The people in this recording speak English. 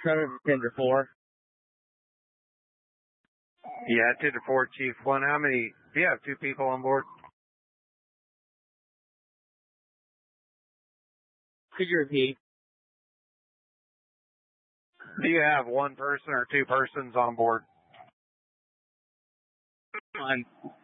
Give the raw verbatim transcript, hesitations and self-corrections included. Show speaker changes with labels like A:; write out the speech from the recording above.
A: Trevor, Tender four.
B: Yeah, Tender four, Chief one. How many? Do you have two people on board?
A: Could you repeat?
B: Do you have one person or two persons on board?
A: One.